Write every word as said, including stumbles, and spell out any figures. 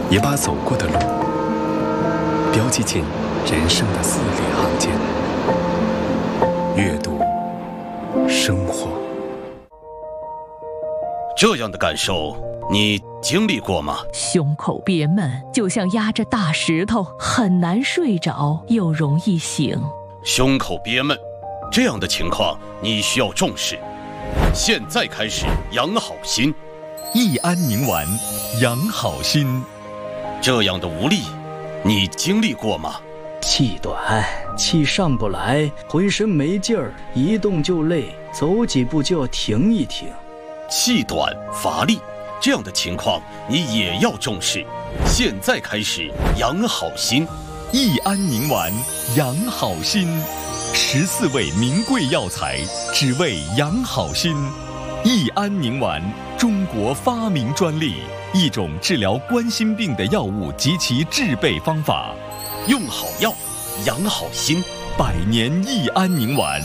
也把走过的路标记进人生的字里行间。阅读，生活。 这样的感受，你经历过吗？ 胸口憋闷，就像压着大石头，很难睡着，又容易醒。 胸口憋闷，这样的情况你需要重视。现在开始养好心。 益安宁丸，养好心。 这样的无力，你经历过吗？ 气短，气上不来，浑身没劲儿，一动就累，走几步就要停一停。 气短乏力，这样的情况你也要重视。现在开始养好心。 益安宁丸，养好心。十四味名贵药材，只为养好心。益安宁丸，中国发明专利，一种治疗冠心病的药物及其制备方法。 用好药，养好心。 百年益安宁丸。